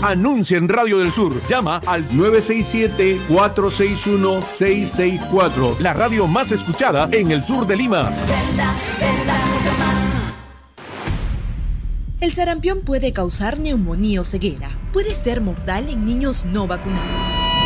Anuncia en Radio del Sur. Llama al 967-461-664. La radio más escuchada en el sur de Lima. El sarampión puede causar neumonía o ceguera. Puede ser mortal en niños no vacunados.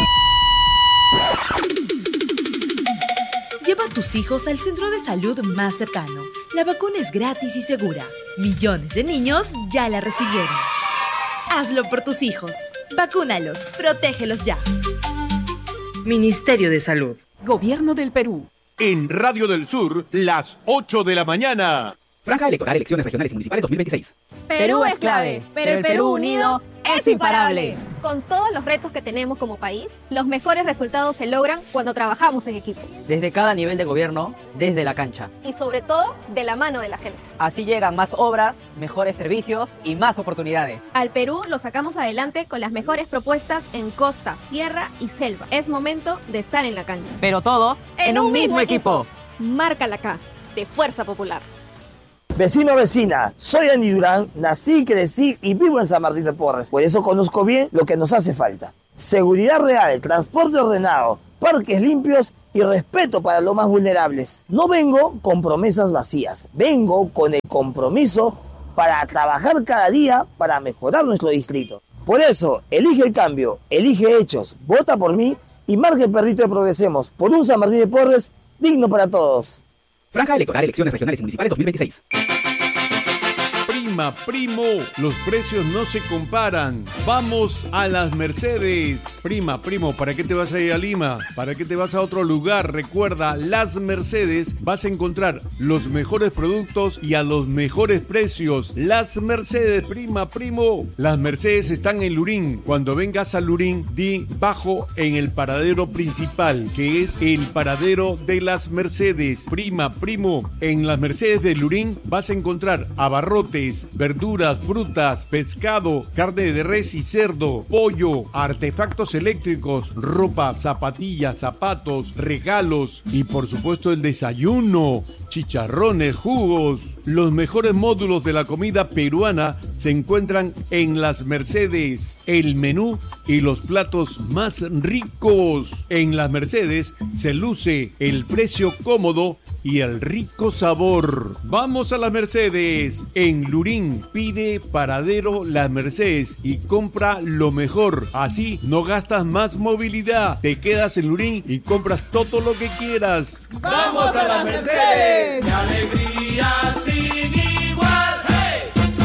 Lleva a tus hijos al centro de salud más cercano. La vacuna es gratis y segura. Millones de niños ya la recibieron. Hazlo por tus hijos. Vacúnalos. Protégelos ya. Ministerio de Salud. Gobierno del Perú. En Radio del Sur, las 8 de la mañana. Franja electoral, elecciones regionales y municipales 2026. Perú es clave, pero el Perú unido es imparable. Con todos los retos que tenemos como país, los mejores resultados se logran cuando trabajamos en equipo. Desde cada nivel de gobierno, desde la cancha. Y sobre todo, de la mano de la gente. Así llegan más obras, mejores servicios y más oportunidades. Al Perú lo sacamos adelante con las mejores propuestas en costa, sierra y selva. Es momento de estar en la cancha. Pero todos en un mismo equipo. Marca la K, de Fuerza Popular. Vecino, vecina, soy Andy Durán, nací, crecí y vivo en San Martín de Porres. Por eso conozco bien lo que nos hace falta. Seguridad real, transporte ordenado, parques limpios y respeto para los más vulnerables. No vengo con promesas vacías, vengo con el compromiso para trabajar cada día para mejorar nuestro distrito. Por eso, elige el cambio, elige hechos, vota por mí y marca el perrito de Progresemos por un San Martín de Porres digno para todos. Franja electoral, elecciones regionales y municipales 2026. Primo, los precios no se comparan. Vamos a las Mercedes. Primo, ¿para qué te vas a ir a Lima? ¿Para qué te vas a otro lugar? Recuerda, las Mercedes vas a encontrar los mejores productos y a los mejores precios. Las Mercedes, primo. Las Mercedes están en Lurín. Cuando vengas a Lurín, di bajo en el paradero principal, que es el paradero de las Mercedes. Primo, en las Mercedes de Lurín vas a encontrar abarrotes, verduras, frutas, pescado, carne de res y cerdo, pollo, artefactos eléctricos, ropa, zapatillas, zapatos, regalos y por supuesto el desayuno, chicharrones, jugos. Los mejores módulos de la comida peruana se encuentran en las Mercedes. El menú y los platos más ricos. En las Mercedes se luce el precio cómodo y el rico sabor. Vamos a las Mercedes. En Lurín, pide paradero Las Mercedes y compra lo mejor. Así no gastas más movilidad. Te quedas en Lurín y compras todo lo que quieras. ¡Vamos a las Mercedes! ¡Qué alegría sin igual! ¡Hey!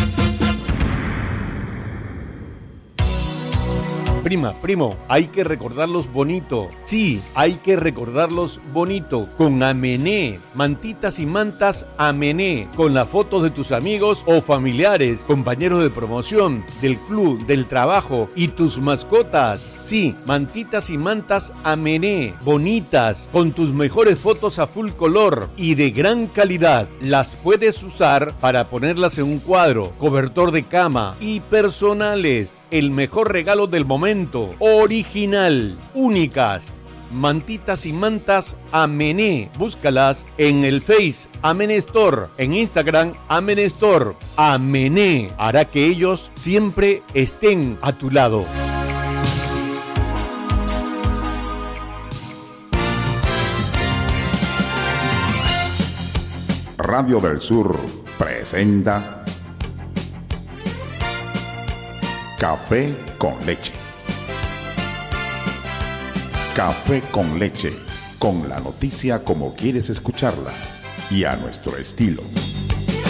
Primo, hay que recordarlos bonito. Sí, hay que recordarlos bonito. Con Amené, mantitas y mantas Amené. Con las fotos de tus amigos o familiares, compañeros de promoción, del club, del trabajo y tus mascotas. Sí, mantitas y mantas Amené, bonitas, con tus mejores fotos a full color y de gran calidad. Las puedes usar para ponerlas en un cuadro, cobertor de cama y personales. El mejor regalo del momento, original, únicas. Mantitas y mantas Amené. Búscalas en el Face Amené Store, en Instagram Amené Store. Amené hará que ellos siempre estén a tu lado. Radio del Sur presenta Café con Leche. Café con Leche, con la noticia como quieres escucharla y a nuestro estilo.